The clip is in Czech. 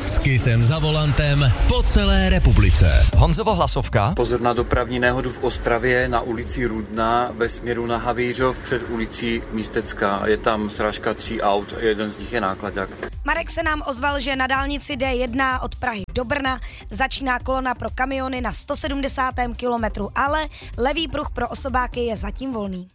S Kissem za volantem po celé republice. Honzovo hlasovka. Pozor na dopravní nehodu v Ostravě na ulici Rudná ve směru na Havířov před ulicí Místecká. Je tam srážka 3 aut, jeden z nich je náklaďák. Marek se nám ozval, že na dálnici D1 od Prahy do Brna začíná kolona pro kamiony na 170. kilometru, ale levý pruh pro osobáky je zatím volný.